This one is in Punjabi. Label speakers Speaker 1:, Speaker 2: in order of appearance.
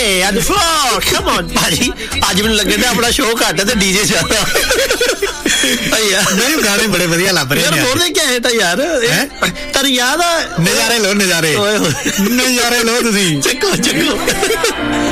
Speaker 1: ਅੱਜ ਫਲੋਰ ਕਮ ਔਨ ਭਾਜੀ ਅੱਜ ਮੈਨੂੰ ਲੱਗਦਾ ਆਪਣਾ ਸ਼ੋਅ ਘੱਟ ਤੇ ਡੀਜੇ ਜ਼ਿਆਦਾ ਯਾਰ ਨਹੀਂ ਗਾਣੇ ਬੜੇ ਵਧੀਆ ਲੱਭ ਰਹੇ ਨੇ ਯਾਰ ਬੋਲਦੇ ਕਿਆ ਹੈ ਤਾਂ ਯਾਰ ਤੈਨੂੰ ਯਾਦ ਆ ਨਜ਼ਾਰੇ ਲਓ ਨਜ਼ਾਰੇ ਓਏ ਹੋਏ ਨਜ਼ਾਰੇ ਲਓ ਤੁਸੀਂ ਚੱਕੋ